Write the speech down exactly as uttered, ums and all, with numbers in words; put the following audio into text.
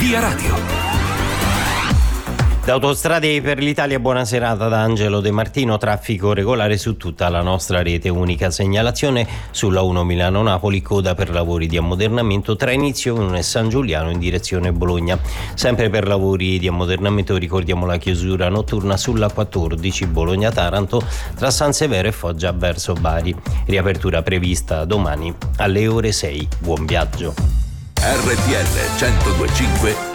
Via Radio. Da Autostrade per l'Italia, buona serata da Angelo De Martino. Traffico regolare su tutta la nostra rete. Unica segnalazione sulla uno Milano-Napoli, coda per lavori di ammodernamento tra Inizione e San Giuliano in direzione Bologna. Sempre per lavori di ammodernamento ricordiamo la chiusura notturna sulla quattordici Bologna-Taranto tra San Severo e Foggia verso Bari. Riapertura prevista domani alle ore sei. Buon viaggio. R T L centodue e cinque